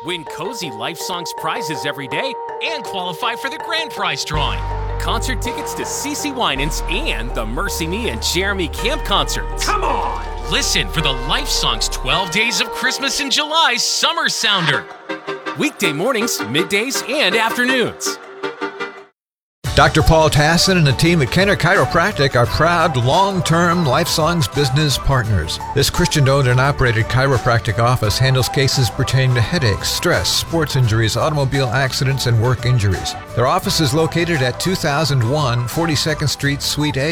Win cozy Life Songs prizes every day and qualify for the grand prize drawing. Concert tickets to CeCe Winans and the Mercy Me and Jeremy Camp concerts. Come on! Listen for the Life Songs 12 Days of Christmas in July Summer Sounder. Weekday mornings, middays, and afternoons. Dr. Paul Tassin and the team at Kenner Chiropractic are proud long-term LifeSongs business partners. This Christian-owned and operated chiropractic office handles cases pertaining to headaches, stress, sports injuries, automobile accidents, and work injuries. Their office is located at 2001 42nd Street, Suite A.